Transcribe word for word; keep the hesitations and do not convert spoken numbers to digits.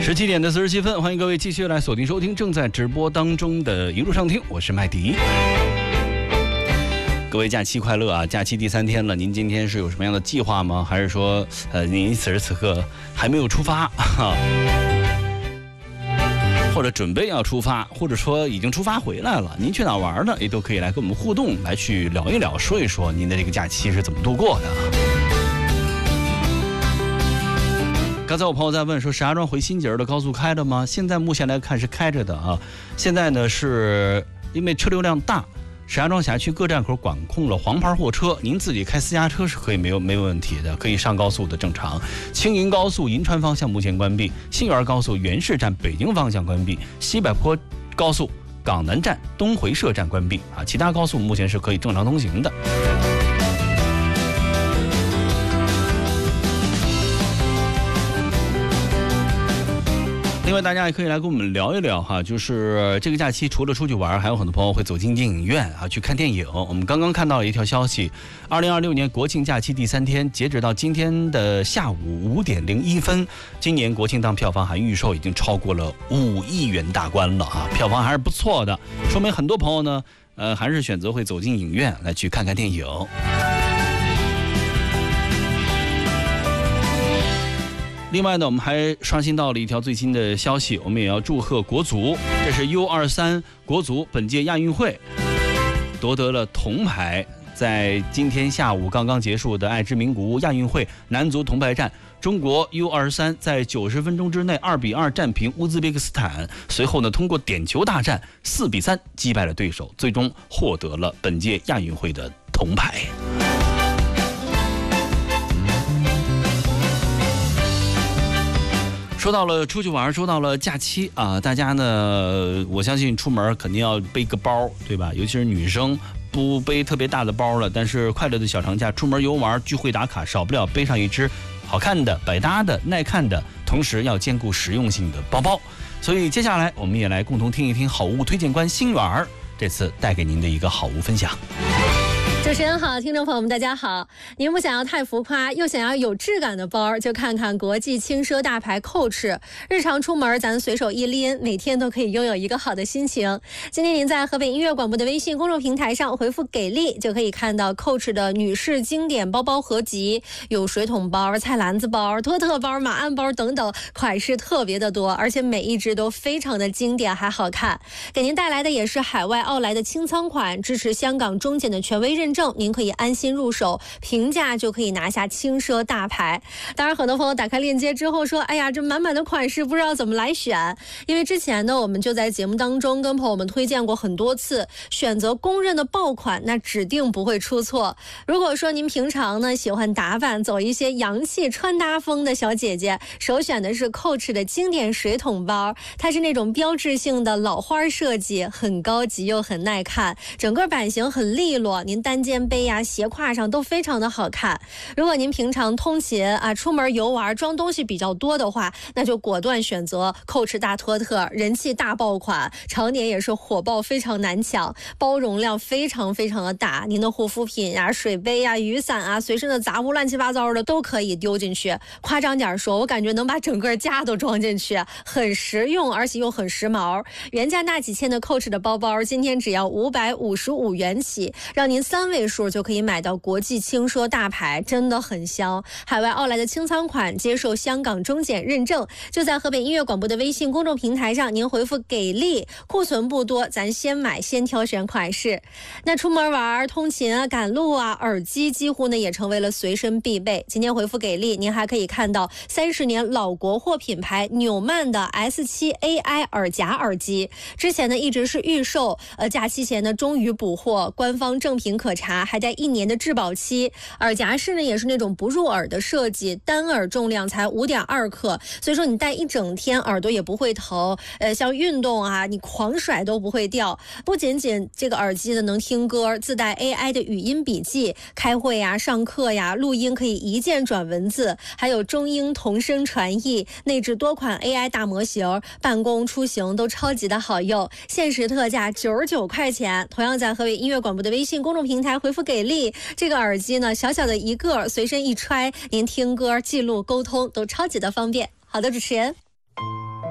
十七点的四十七分，欢迎各位继续来锁定收听正在直播当中的一路上听，我是麦迪。各位假期快乐啊！假期第三天了，您今天是有什么样的计划吗？还是说，呃，您此时此刻还没有出发，或者准备要出发，或者说已经出发回来了？您去哪玩呢？也都可以来跟我们互动，来去聊一聊，说一说您的这个假期是怎么度过的。刚才我朋友在问说，石家庄回新节的高速开了吗？现在目前来看是开着的啊。现在呢，是因为车流量大。石家庄辖区各站口管控了黄牌货车，您自己开私家车是可以没有没有问题的，可以上高速的正常。青银高速银川方向目前关闭，新源高速原市站北京方向关闭，西柏坡高速港南站东回社站关闭啊，其他高速目前是可以正常通行的。另外，大家也可以来跟我们聊一聊哈，就是这个假期除了出去玩，还有很多朋友会走进电影院啊去看电影。我们刚刚看到了一条消息，二零二六年国庆假期第三天，截止到今天的下午五点零一分，今年国庆档票房含预售已经超过了五亿元大关了啊，票房还是不错的，说明很多朋友呢，呃，还是选择会走进影院来去看看电影。另外呢，我们还刷新到了一条最新的消息，我们也要祝贺国足，这是 U 二十三 国足本届亚运会夺得了铜牌。在今天下午刚刚结束的爱之名古屋亚运会男足铜牌战，中国 U 二十三 在九十分钟之内二比二战平乌兹别克斯坦，随后呢通过点球大战四比三击败了对手，最终获得了本届亚运会的铜牌。说到了出去玩，说到了假期啊，大家呢，我相信出门肯定要背个包，对吧？尤其是女生不背特别大的包了，但是快乐的小长假出门游玩聚会打卡，少不了背上一只好看的、百搭的、耐看的，同时要兼顾实用性的包包。所以接下来我们也来共同听一听好物推荐官星源这次带给您的一个好物分享。 主持人好，听众朋友们大家好。您不想要太浮夸，又想要有质感的包，就看看国际轻奢大牌 Coach。日常出门咱随手一拎，每天都可以拥有一个好的心情。今天您在河北音乐广播的微信公众平台上回复给力，就可以看到 Coach 的女士经典包包合集，有水桶包、菜篮子包、托特包、马鞍包等等，款式特别的多，而且每一只都非常的经典还好看。给您带来的也是海外奥莱的清仓款，支持香港中检的权威认证，您可以安心入手，平价就可以拿下轻奢大牌。当然很多朋友打开链接之后说，哎呀，这满满的款式不知道怎么来选。因为之前呢，我们就在节目当中跟朋友们推荐过很多次，选择公认的爆款，那指定不会出错。如果说您平常呢喜欢打扮，走一些洋气穿搭风的小姐姐，首选的是 Coach 的经典水桶包，它是那种标志性的老花设计，很高级又很耐看，整个版型很利落，您单肩背呀、斜挎上都非常的好看。如果您平常通勤啊、出门游玩装东西比较多的话，那就果断选择 Coach 大托特，人气大爆款，常年也是火爆，非常难抢，包容量非常非常的大，您的护肤品呀、水杯呀、雨伞啊、随身的杂物乱七八糟的都可以丢进去。夸张点说，我感觉能把整个家都装进去，很实用，而且又很时髦。原价大几千的 Coach 的包包，今天只要五百五十五元起，让您三位数就可以买到国际轻奢大牌，真的很香。海外奥莱的清仓款接受香港中检认证，就在河北音乐广播的微信公众平台上，您回复给力，库存不多，咱先买先挑选款式。那出门玩、通勤啊、赶路啊，耳机几乎呢也成为了随身必备。今天回复给力，您还可以看到三十年老国货品牌纽曼的 S 七 A I 耳夹耳机，之前呢一直是预售，呃，假期前呢终于补货，官方正品可查，还带一年的质保期。耳夹式呢也是那种不入耳的设计，单耳重量才五点二克，所以说你戴一整天耳朵也不会疼，呃，像运动啊，你狂甩都不会掉。不仅仅这个耳机呢能听歌，自带 A I 的语音笔记，开会呀、上课呀、录音可以一键转文字，还有中英同声传译，内置多款 A I 大模型，办公出行都超级的好用。限时特价九十九块钱，同样在河北音乐广播的微信公众平台回复给力，这个耳机呢小小的一个，随身一揣，您听歌、记录、沟通都超级的方便。好的，主持人。